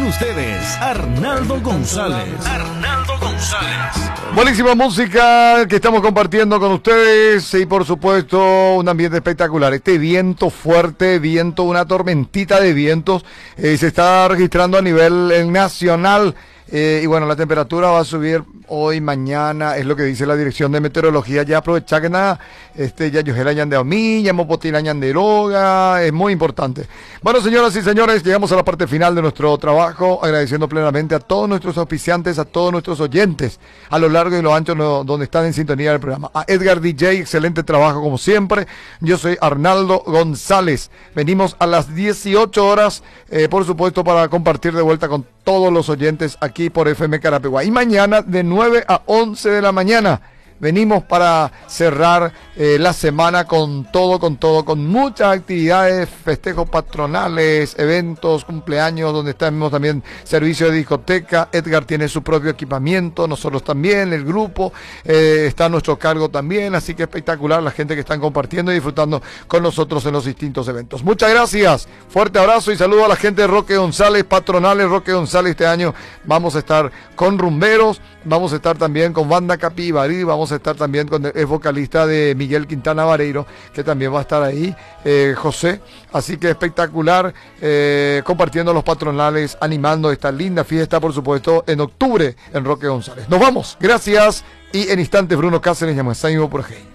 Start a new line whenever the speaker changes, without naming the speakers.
ustedes, Arnaldo González. Arnaldo González.
Buenísima música que estamos compartiendo con ustedes y por supuesto un ambiente espectacular. Este viento fuerte, una tormentita de vientos se está registrando a nivel nacional. Y bueno, la temperatura va a subir hoy, mañana, es lo que dice la Dirección de Meteorología. Ya aprovecha que nada, ya yo la de mí, ya mopotina de droga, es muy importante. Bueno, señoras y señores, llegamos a la parte final de nuestro trabajo, agradeciendo plenamente a todos nuestros auspiciantes, a todos nuestros oyentes, a lo largo y lo ancho donde están en sintonía del programa. A Edgar DJ, excelente trabajo como siempre. Yo soy Arnaldo González. Venimos a las 18 horas, por supuesto, para compartir de vuelta con todos los oyentes aquí por FM Carapeguá. Y mañana de 9 a 11 de la mañana venimos para cerrar la semana con con muchas actividades, festejos patronales, eventos, cumpleaños, donde tenemos también servicio de discoteca. Edgar tiene su propio equipamiento, nosotros también, el grupo está a nuestro cargo también, así que espectacular la gente que están compartiendo y disfrutando con nosotros en los distintos eventos. Muchas gracias, fuerte abrazo y saludo a la gente de Roque González, patronales Roque González. Este año vamos a estar con rumberos, vamos a estar también con Banda Capibarí, vamos a estar también con el vocalista de Miguel Quintana Vareiro, que también va a estar ahí, José. Así que espectacular, compartiendo los patronales, animando esta linda fiesta, por supuesto, en octubre en Roque González. Nos vamos, gracias, y en instantes Bruno Cáceres llama a por aquí.